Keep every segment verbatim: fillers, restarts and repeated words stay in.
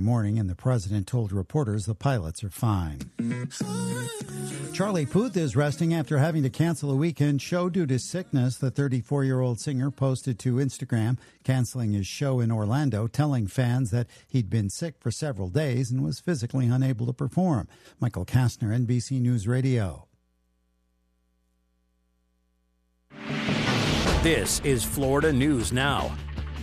morning, and the president told reporters the pilots are fine. Charlie Puth is resting after having to cancel a weekend show due to sickness. The thirty-four-year-old singer posted to Instagram canceling his show in Orlando, telling fans that he'd been sick for several days and was physically unable to perform. Michael Kastner, N B C News Radio. This is Florida News Now.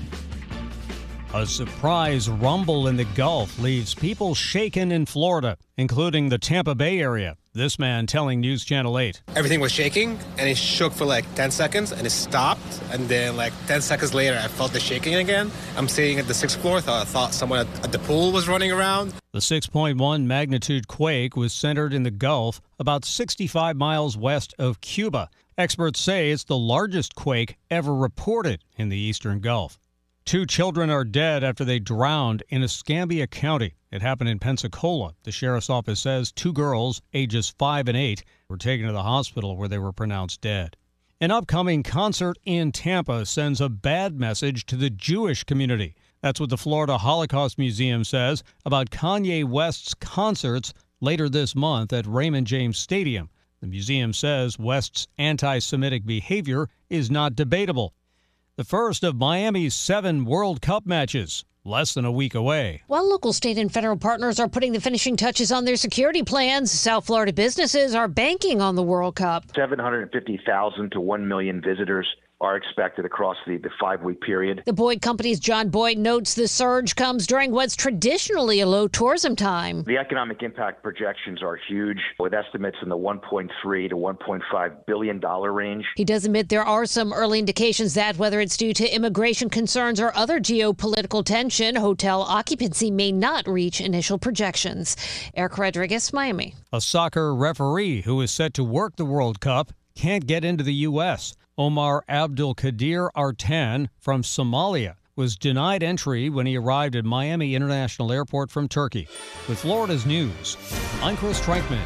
A surprise rumble in the Gulf leaves people shaken in Florida, including the Tampa Bay area. This man telling News Channel eight. Everything was shaking, and it shook for like ten seconds, and it stopped. And then like ten seconds later, I felt the shaking again. I'm sitting at the sixth floor, so I thought someone at the pool was running around. The six point one magnitude quake was centered in the Gulf, about sixty-five miles west of Cuba. Experts say it's the largest quake ever reported in the eastern Gulf. Two children are dead after they drowned in Escambia County. It happened in Pensacola. The sheriff's office says two girls, ages five and eight, were taken to the hospital where they were pronounced dead. An upcoming concert in Tampa sends a bad message to the Jewish community. That's what the Florida Holocaust Museum says about Kanye West's concerts later this month at Raymond James Stadium. The museum says West's anti-Semitic behavior is not debatable. The first of Miami's seven World Cup matches, less than a week away. While local, state, and federal partners are putting the finishing touches on their security plans, South Florida businesses are banking on the World Cup. seven hundred fifty thousand to one million visitors are expected across the, the five-week period. The Boyd Company's John Boyd notes the surge comes during what's traditionally a low tourism time. The economic impact projections are huge, with estimates in the one point three to one point five billion dollars range. He does admit there are some early indications that, whether it's due to immigration concerns or other geopolitical tension, hotel occupancy may not reach initial projections. Eric Rodriguez, Miami. A soccer referee who is set to work the World Cup can't get into the U S Omar Abdul Qadir Artan from Somalia was denied entry when he arrived at Miami International Airport from Turkey. With Florida's news, I'm Chris Treichman.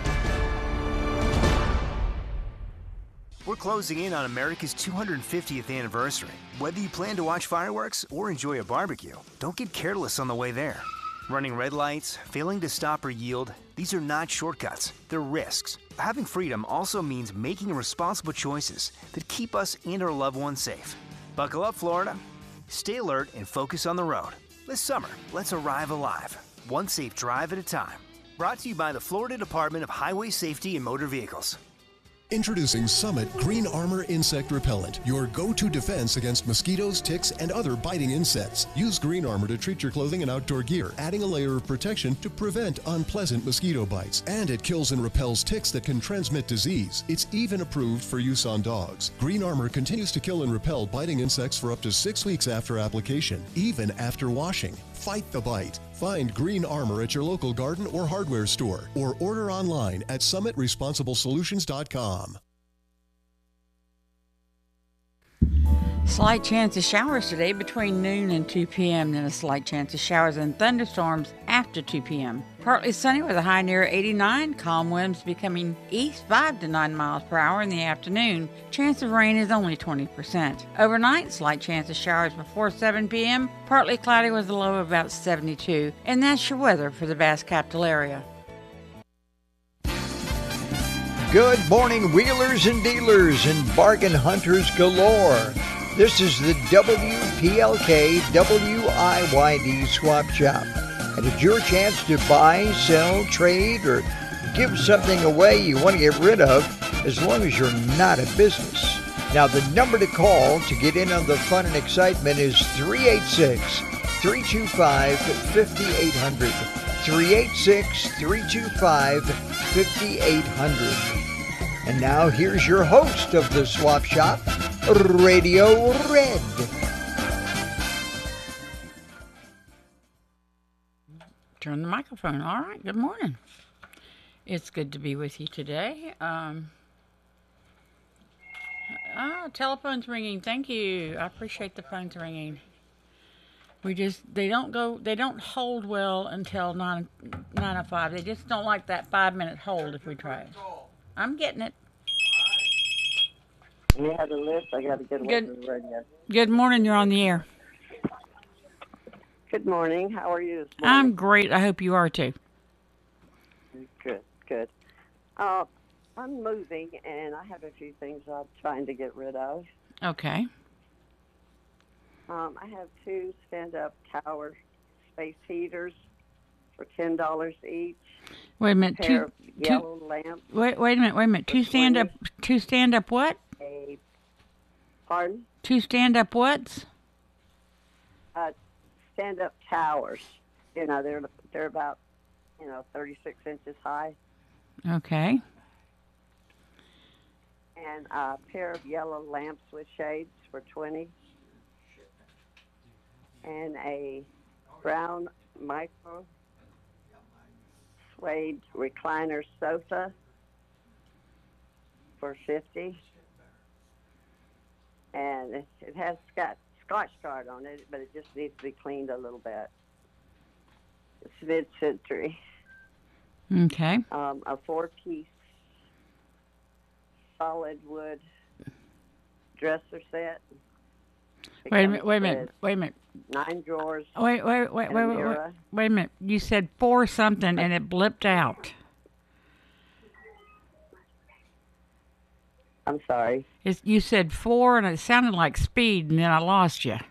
We're closing in on America's two hundred fiftieth anniversary. Whether you plan to watch fireworks or enjoy a barbecue, don't get careless on the way there. Running red lights, failing to stop or yield, these are not shortcuts, they're risks. Having freedom also means making responsible choices that keep us and our loved ones safe. Buckle up, Florida. Stay alert and focus on the road. This summer, let's arrive alive, one safe drive at a time. Brought to you by the Florida Department of Highway Safety and Motor Vehicles. Introducing Summit Green Armor Insect Repellent, your go-to defense against mosquitoes, ticks, and other biting insects. Use Green Armor to treat your clothing and outdoor gear, adding a layer of protection to prevent unpleasant mosquito bites. And it kills and repels ticks that can transmit disease. It's even approved for use on dogs. Green Armor continues to kill and repel biting insects for up to six weeks after application, even after washing. Fight the bite. Find Green Armor at your local garden or hardware store, or order online at summit responsible solutions dot com. Slight chance of showers today between noon and two p.m. Then a slight chance of showers and thunderstorms after two p.m. Partly sunny with a high near eighty-nine. Calm winds becoming east five to nine miles per hour in the afternoon. Chance of rain is only twenty percent. Overnight, slight chance of showers before seven p.m. Partly cloudy with a low of about seventy-two. And that's your weather for the Bass Capital area. Good morning, wheelers and dealers and bargain hunters galore. This is the W P L K W I Y D Swap Shop. And it's your chance to buy, sell, trade, or give something away you want to get rid of, as long as you're not a business. Now, the number to call to get in on the fun and excitement is three eight six, three two five, five eight zero zero. three eight six, three two five, five eight zero zero. And now here's your host of the Swap Shop, Radio Red. Turn the microphone. All right, good morning. It's good to be with you today. Um, ah, telephone's ringing. Thank you. I appreciate the phone's ringing. We just, they don't go, they don't hold well until nine, nine oh five. They just don't like that five minute hold if we try it. I'm getting it. We had a list. I got to get away Good. from the radio. Good morning. You're on the air. Good morning. How are you this morning? I'm great. I hope you are too. Good, good. Uh, I'm moving, and I have a few things I'm trying to get rid of. Okay. Um, I have two stand-up tower space heaters for ten dollars each. Wait a minute. A pair Two, of yellow two, lamps. Wait, wait a minute. Wait a minute. Two stand up. Two stand up what? A, pardon? Two stand up whats? Uh, stand-up towers. You know, they're they're about you know thirty-six inches high. Okay. And a pair of yellow lamps with shades for twenty. And a brown micro suede recliner sofa for fifty. And it, it has got Scotch Guard on it, but it just needs to be cleaned a little bit. It's mid-century. Okay. Um, a four-piece solid wood dresser set. It Wait a comes minute. Wait a minute. with Wait a minute. Nine drawers. Wait, wait, wait, and wait, a wait, wait, mirror. wait a minute. You said four something and it blipped out. I'm sorry. It's, you said four and it sounded like speed and then I lost you.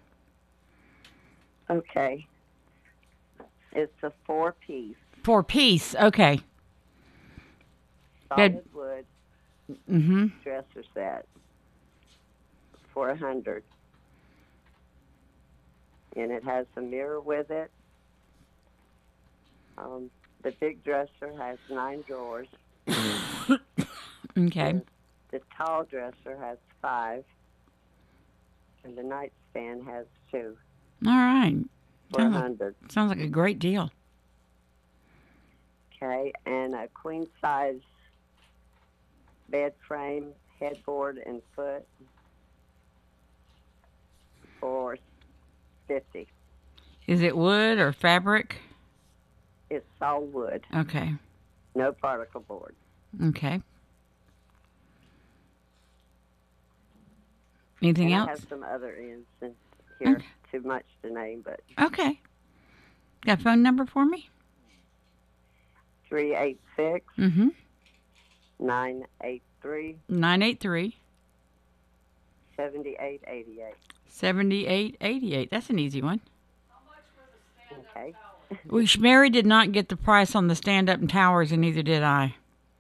Okay. It's a four-piece Four piece. Okay. solid Bed- wood Mm-hmm. dresser set for a hundred. And it has a mirror with it. Um, the big dresser has nine drawers. Okay. The, the tall dresser has five. And the nightstand has two All right. for a Sounds like, hundred. sounds like a great deal. Okay, and a queen-size bed frame, headboard, and foot for fifty. Is it wood or fabric? It's all wood, Okay. no particle board. Okay. Anything and else? I have some other ends in here. Okay. Too much to name, but Okay. Got a phone number for me? three eight six, Mm-hmm. nine eight three, nine eight three, seven eight eight eight. seven eight eight eight. That's an easy one. Okay. We, Mary did not get the price on the stand-up and towers, and neither did I.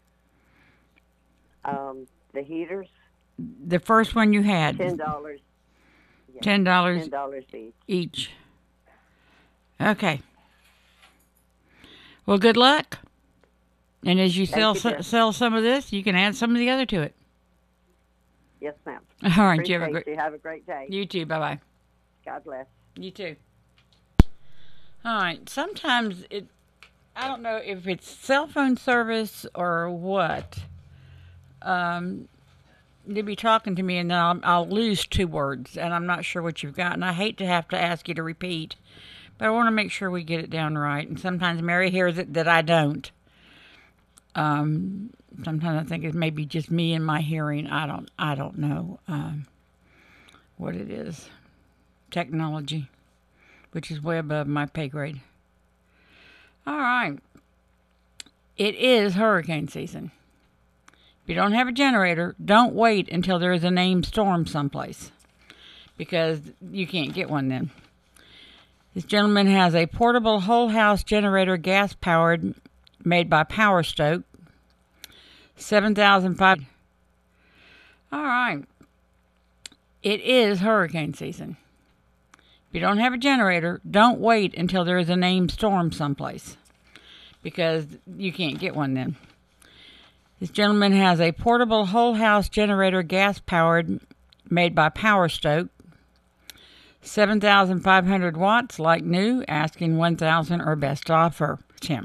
Um, the heaters, The first one you had. ten dollars. Yeah, Ten dollars Ten dollars each. each. Okay. Well, good luck. And as you Thank sell you, so, dear. sell some of this, you can add some of the other to it. Yes, ma'am. All right. You have a Appreciate great. you. Have a great day. You too. Bye bye. God bless. You too. All right. Sometimes it, I don't know if it's cell phone service or what. Um, you'll be talking to me and then I'll, I'll lose two words and I'm not sure what you've got. And I hate to have to ask you to repeat, but I want to make sure we get it down right. And sometimes Mary hears it that I don't. Um, sometimes I think it may be just me and my hearing. I don't, I don't know, um, what it is. Technology, which is way above my pay grade. All right. It is hurricane season. If you don't have a generator, don't wait until there is a named storm someplace, because you can't get one then. This gentleman has a portable whole house generator, gas powered, made by Power Stoke. seven thousand five hundred. All right. It is hurricane season. If you don't have a generator, don't wait until there is a named storm someplace, because you can't get one then. This gentleman has a portable whole house generator, gas powered, made by Power Stoke. seven thousand five hundred watts, like new, asking one thousand or best offer. Tim.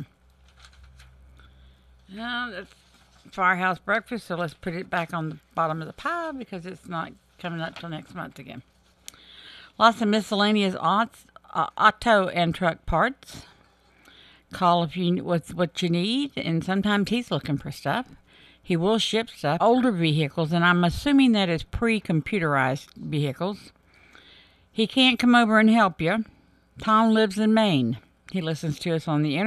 Now, that's Firehouse Breakfast, so let's put it back on the bottom of the pile because it's not coming up till next month again. Lots of miscellaneous autos, uh, auto and truck parts. Call if you with what you need, and sometimes he's looking for stuff. He will ship stuff. Older vehicles, and I'm assuming that is pre-computerized vehicles. He can't come over and help you, Tom lives in Maine. He listens to us on the